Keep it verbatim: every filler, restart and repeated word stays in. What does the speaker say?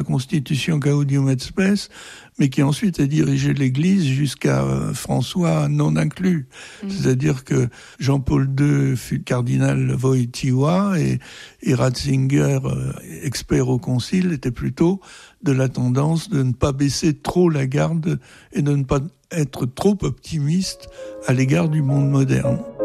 Constitution Gaudium et Spes, mais qui ensuite a dirigé l'Église jusqu'à euh, François non inclus. Mmh. C'est-à-dire que Jean-Paul deux fut cardinal Wojtyła et, et Ratzinger, euh, expert au concile, était plutôt de la tendance de ne pas baisser trop la garde et de ne pas être trop optimiste à l'égard du monde moderne.